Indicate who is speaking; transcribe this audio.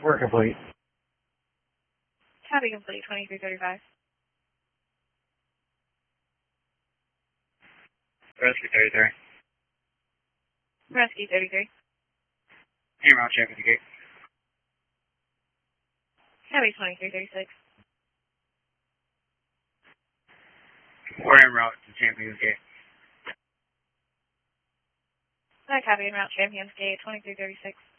Speaker 1: We're complete.
Speaker 2: Copy complete, 2335.
Speaker 3: Rescue 33.
Speaker 2: Rescue 33.
Speaker 3: En route, Champions Gate.
Speaker 2: Copy 2336.
Speaker 3: We're en route to Champions Gate.
Speaker 2: Copy en route, Champions Gate, 2336.